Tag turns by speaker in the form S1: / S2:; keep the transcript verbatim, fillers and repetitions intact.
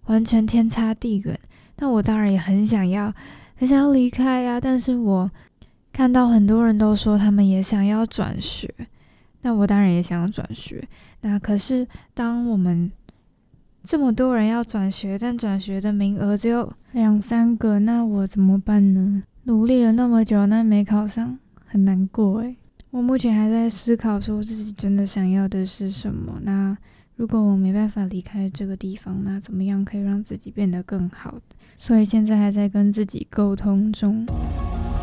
S1: 完全天差地远。那我当然也很想要，很想要离开呀、啊。但是我看到很多人都说他们也想要转学，那我当然也想要转学。那可是当我们这么多人要转学，但转学的名额只有两三个，那我怎么办呢？努力了那么久，那没考上，很难过诶。我目前还在思考说自己真的想要的是什么。那如果我没办法离开这个地方，那怎么样可以让自己变得更好？所以现在还在跟自己沟通中。